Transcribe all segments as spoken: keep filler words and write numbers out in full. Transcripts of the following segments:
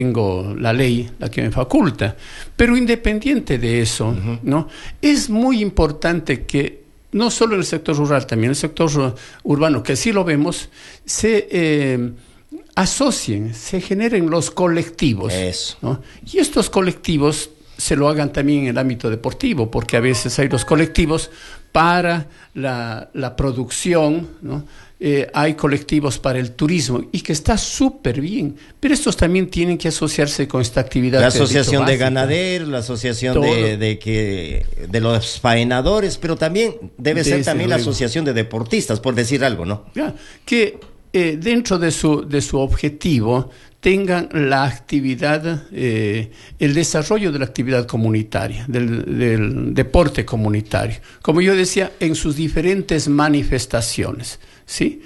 tengo la ley, la que me faculta. Pero independiente de eso, uh-huh. ¿no? Es muy importante que, no solo en el sector rural, también en el sector urbano, que sí lo vemos, se eh, asocien, se generen los colectivos. Eso. ¿no? Y estos colectivos se lo hagan también en el ámbito deportivo, porque a veces hay los colectivos para la, la producción, ¿no? Eh, hay colectivos para el turismo y que está súper bien, pero estos también tienen que asociarse con esta actividad. La asociación de ganaderos, la asociación de, de que de los faenadores, pero también debe ser también la asociación de deportistas, por decir algo, ¿no? Ya, que eh, dentro de su, de su objetivo tengan la actividad, eh, el desarrollo de la actividad comunitaria, del, del deporte comunitario, como yo decía, en sus diferentes manifestaciones, ¿sí?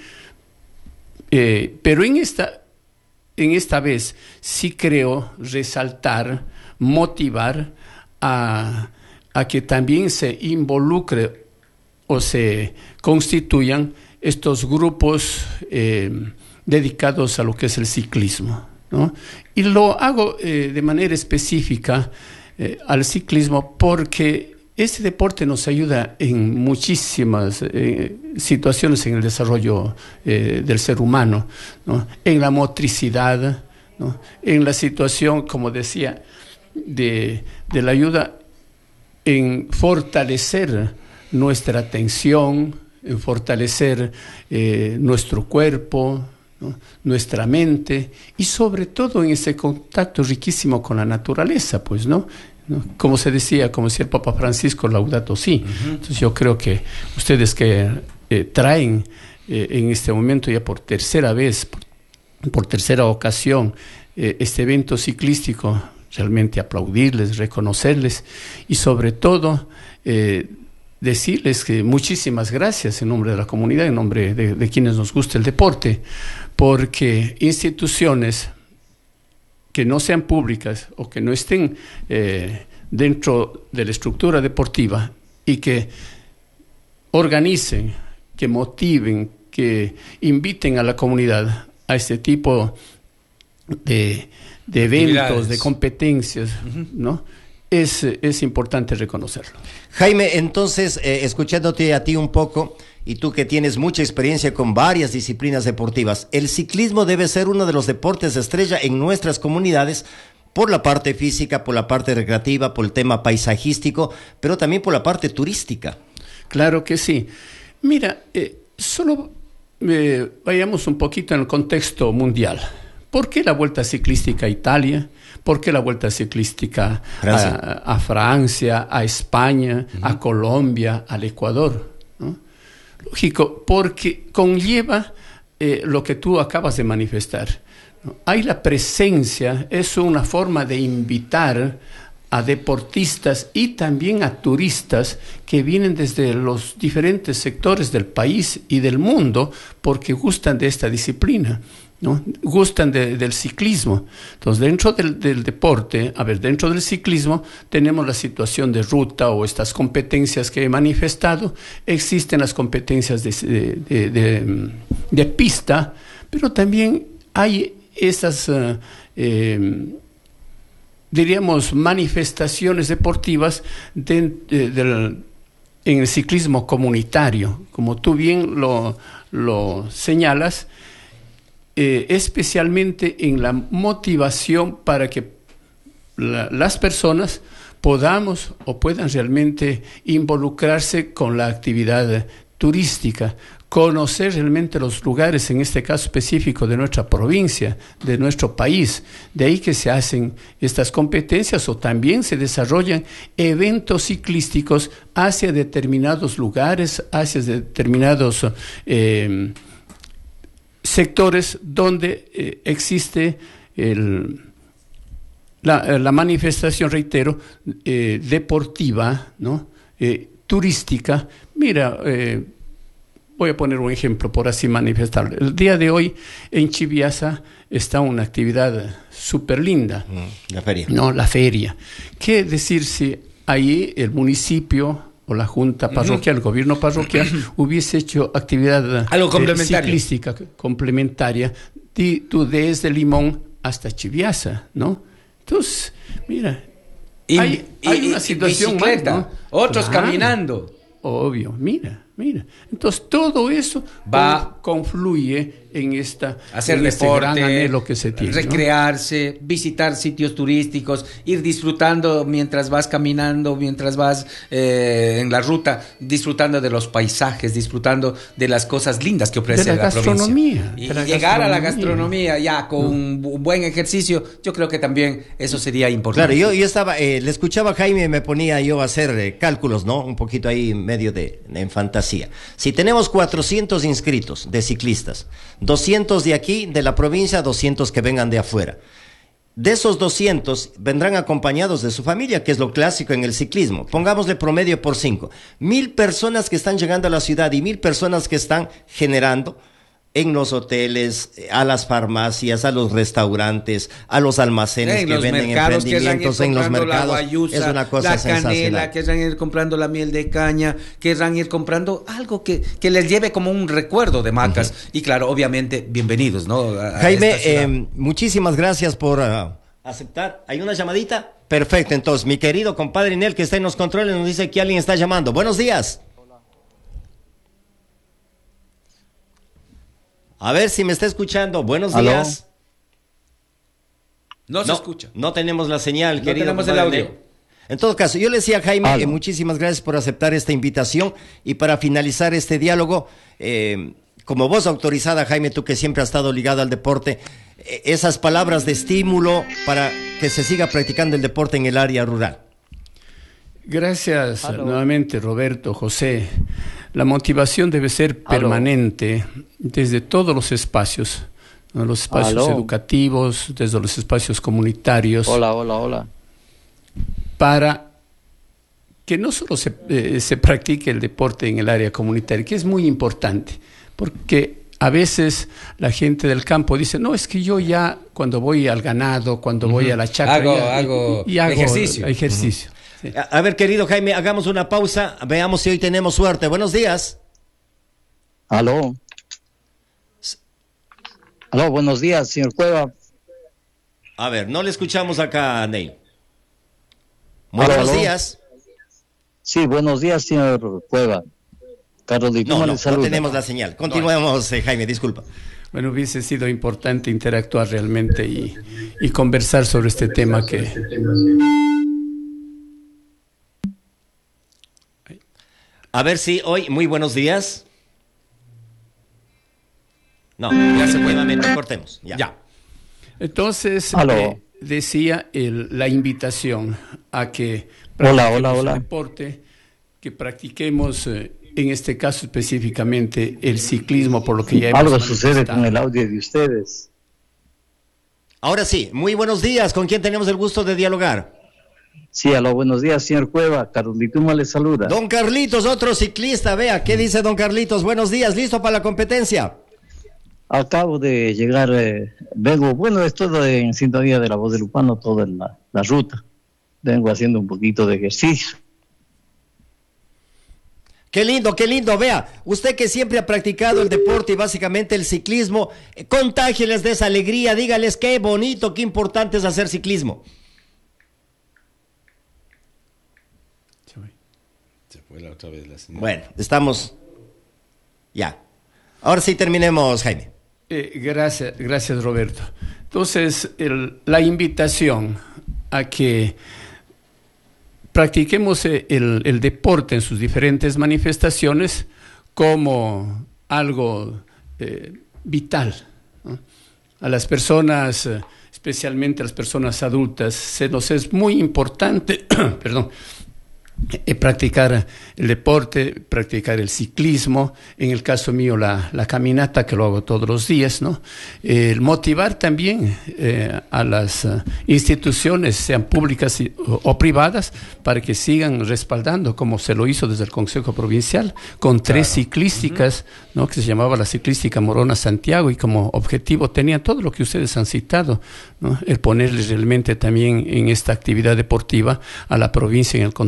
Eh, pero en esta, en esta vez sí creo resaltar, motivar a, a que también se involucre o se constituyan estos grupos eh, dedicados a lo que es el ciclismo, ¿no? Y lo hago eh, de manera específica eh, al ciclismo porque este deporte nos ayuda en muchísimas eh, situaciones en el desarrollo eh, del ser humano, ¿no? En la motricidad, ¿no? En la situación, como decía, de, de la ayuda en fortalecer nuestra atención, en fortalecer eh, nuestro cuerpo, ¿no? Nuestra mente y sobre todo en ese contacto riquísimo con la naturaleza, pues, ¿no? ¿no? Como se decía, como decía el Papa Francisco, Laudato Si. Uh-huh. Entonces yo creo que ustedes que eh, traen eh, en este momento ya por tercera vez, por, por tercera ocasión, eh, este evento ciclístico, realmente aplaudirles, reconocerles y sobre todo eh, decirles que muchísimas gracias en nombre de la comunidad, en nombre de, de quienes nos gusta el deporte, porque instituciones que no sean públicas o que no estén eh, dentro de la estructura deportiva y que organicen, que motiven, que inviten a la comunidad a este tipo de, de eventos, de competencias, uh-huh. ¿no? Es, es importante reconocerlo. Jaime, entonces, eh, escuchándote a ti un poco, y tú que tienes mucha experiencia con varias disciplinas deportivas, el ciclismo debe ser uno de los deportes estrella en nuestras comunidades por la parte física, por la parte recreativa, por el tema paisajístico, pero también por la parte turística. Claro que sí. Mira, eh, solo eh, vayamos un poquito en el contexto mundial. ¿Por qué la Vuelta Ciclística a Italia? ¿Por qué la Vuelta Ciclística Francia. A, a Francia, a España, uh-huh. a Colombia, al Ecuador? ¿No? Lógico, porque conlleva eh, lo que tú acabas de manifestar, ¿no? Hay la presencia, es una forma de invitar a deportistas y también a turistas que vienen desde los diferentes sectores del país y del mundo porque gustan de esta disciplina, ¿no? Gustan de, del ciclismo. Entonces, dentro del, del deporte, a ver, dentro del ciclismo tenemos la situación de ruta o estas competencias que he manifestado. Existen las competencias de, de, de, de, de pista, pero también hay esas, uh, eh, diríamos, manifestaciones deportivas de, de, de, en el ciclismo comunitario, como tú bien lo, lo señalas. Eh, especialmente en la motivación para que la, las personas podamos o puedan realmente involucrarse con la actividad turística, conocer realmente los lugares, en este caso específico de nuestra provincia, de nuestro país. De ahí que se hacen estas competencias o también se desarrollan eventos ciclísticos hacia determinados lugares, hacia determinados eh, sectores donde eh, existe el, la, la manifestación, reitero, eh, deportiva, ¿no? Eh, turística. Mira, eh, voy a poner un ejemplo por así manifestarlo. El día de hoy en Chiviasa está una actividad súper linda. Mm, la feria. No, la feria. ¿Qué decir si ahí el municipio o la junta parroquial, uh-huh. el gobierno parroquial, hubiese hecho actividad algo complementario. Eh, ciclística complementaria de, tú desde Limón hasta Chiviasa, ¿no? Entonces, mira, Y, hay, y, hay una y situación bicicleta, más, ¿no? otros Claro, caminando. Obvio, mira, mira. Entonces todo eso Va con, confluye en esta hacer en deporte, este gran anhelo que se tiene, recrearse, ¿no? Visitar sitios turísticos, ir disfrutando mientras vas caminando, mientras vas eh, en la ruta, disfrutando de los paisajes, disfrutando de las cosas lindas que ofrece de la, la gastronomía, provincia. Y de la llegar a la gastronomía. gastronomía ya con ¿no? un buen ejercicio, yo creo que también eso sería importante. Claro, yo, yo estaba, eh, le escuchaba a Jaime y me ponía yo a hacer eh, cálculos, ¿no? Un poquito ahí medio de, de en fantasía. Si tenemos cuatrocientos inscritos de ciclistas, doscientos de aquí, de la provincia, doscientos que vengan de afuera. De esos doscientos vendrán acompañados de su familia, que es lo clásico en el ciclismo. Pongámosle promedio por cinco. Mil personas que están llegando a la ciudad y mil personas que están generando en los hoteles, a las farmacias, a los restaurantes, a los almacenes en que los venden mercados, emprendimientos en los mercados. La guayusa, es una cosa la canela, sensacional. querrán ir comprando la miel de caña, querrán ir comprando algo que, que les lleve como un recuerdo de Macas. Uh-huh. Y claro, obviamente, bienvenidos, ¿no? A, Jaime, a eh, muchísimas gracias por uh, aceptar. ¿Hay una llamadita? Perfecto, entonces, mi querido compadre Inel, que está en los controles, nos dice que alguien está llamando. Buenos días. A ver si me está escuchando. Buenos ¿Aló? días. No se no, escucha. No tenemos la señal, no querido. tenemos el audio. En todo caso, yo le decía a Jaime, eh, muchísimas gracias por aceptar esta invitación. Y para finalizar este diálogo, eh, como voz autorizada, Jaime, tú que siempre has estado ligado al deporte, eh, esas palabras de estímulo para que se siga practicando el deporte en el área rural. Gracias Aló. nuevamente, Roberto, José. La motivación debe ser permanente Aló. desde todos los espacios, ¿no? Los espacios Aló. educativos, desde los espacios comunitarios. Hola, hola, hola. Para que no solo se, eh, se practique el deporte en el área comunitaria, que es muy importante, porque a veces la gente del campo dice, no, es que yo ya cuando voy al ganado, cuando uh-huh. voy a la chacra, hago, ya, hago, y, y hago ejercicio. ejercicio. Uh-huh. Sí. A, a ver, querido Jaime, hagamos una pausa, veamos si hoy tenemos suerte. Buenos días. Aló. Aló, buenos días, señor Cueva. A ver, no le escuchamos acá, Ney. Muy aló, buenos aló. días. Sí, buenos días, señor Cueva. Carlos Di No, no, le saluda. no tenemos la señal. Continuemos, eh, Jaime, disculpa. Bueno, hubiese sido importante interactuar realmente y, y conversar sobre este tema que... A ver si hoy, muy buenos días. No, ya se fue, nuevamente, cortemos. Ya. ya. Entonces, eh, decía el, la invitación a que hola, hola, hola. el deporte, que practiquemos, eh, en este caso específicamente, el ciclismo, por lo que ya hemos Algo sucede con el audio de ustedes. Ahora sí, muy buenos días. ¿Con quién tenemos el gusto de dialogar? Sí, aló, buenos días, señor Cueva. Carlituma le saluda. Don Carlitos, otro ciclista, vea, ¿qué dice don Carlitos? Buenos días, ¿listo para la competencia? Acabo de llegar, eh, vengo, bueno, es todo en sintonía de la voz de Lupano, toda la, la ruta. Vengo haciendo un poquito de ejercicio. Qué lindo, qué lindo, vea, usted que siempre ha practicado el deporte y básicamente el ciclismo, eh, contágieles de esa alegría, dígales qué bonito, qué importante es hacer ciclismo. Se fue la otra vez la señal. Bueno, estamos, ya, ahora sí terminemos, Jaime. Eh, gracias, gracias Roberto. Entonces, el, la invitación a que practiquemos el, el deporte en sus diferentes manifestaciones como algo eh, vital, ¿no? A las personas, especialmente a las personas adultas, se nos es muy importante, perdón, Eh, practicar el deporte, practicar el ciclismo, en el caso mío la, la caminata, que lo hago todos los días, ¿no? Eh, motivar también eh, a las uh, instituciones, sean públicas y, o, o privadas, para que sigan respaldando, como se lo hizo desde el Consejo Provincial, con tres claro. ciclísticas, uh-huh. ¿no? Que se llamaba la ciclística Morona Santiago, y como objetivo tenía todo lo que ustedes han citado, ¿no? El ponerles realmente también en esta actividad deportiva a la provincia en el contexto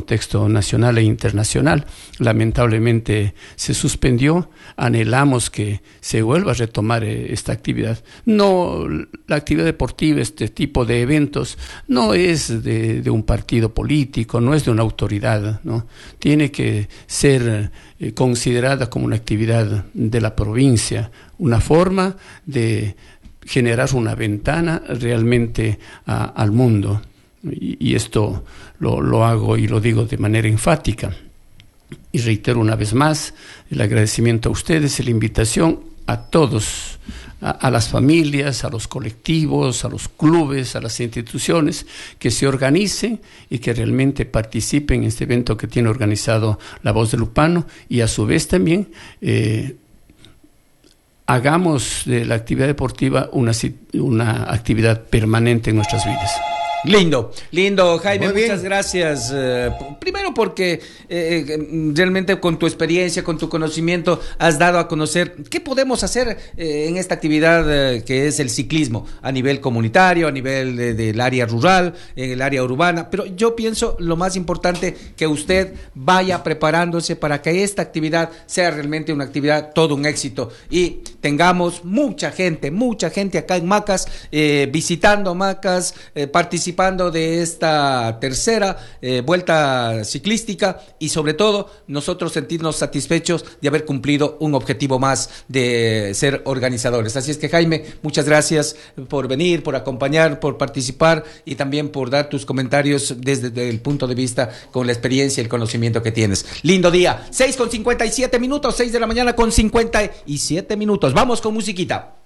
ámbito nacional e internacional. Lamentablemente se suspendió, anhelamos que se vuelva a retomar eh, esta actividad. No, la actividad deportiva, este tipo de eventos, no es de, de un partido político, no es de una autoridad, ¿no? Tiene que ser eh, considerada como una actividad de la provincia, una forma de generar una ventana realmente a, al mundo. Y, y esto lo, lo hago y lo digo de manera enfática. Y reitero una vez más el agradecimiento a ustedes y la invitación a todos, a, a las familias, a los colectivos, a los clubes, a las instituciones que se organicen y que realmente participen en este evento que tiene organizado La Voz de Lupano, y a su vez también eh, hagamos de la actividad deportiva una, una actividad permanente en nuestras vidas. Lindo, lindo, Jaime, Muy muchas bien. gracias. Eh, primero porque eh, realmente con tu experiencia, con tu conocimiento, has dado a conocer qué podemos hacer eh, en esta actividad eh, que es el ciclismo a nivel comunitario, a nivel de, del área rural, en el área urbana. Pero yo pienso lo más importante, que usted vaya preparándose para que esta actividad sea realmente una actividad, todo un éxito, y tengamos mucha gente, mucha gente acá en Macas, eh, visitando Macas, eh, participando participando de esta tercera eh, vuelta ciclística, y sobre todo nosotros sentirnos satisfechos de haber cumplido un objetivo más de ser organizadores. Así es que, Jaime, muchas gracias por venir, por acompañar, por participar y también por dar tus comentarios desde, desde el punto de vista con la experiencia y el conocimiento que tienes. Lindo día, seis con cincuenta y siete minutos, seis de la mañana con cincuenta y siete minutos. Vamos con musiquita.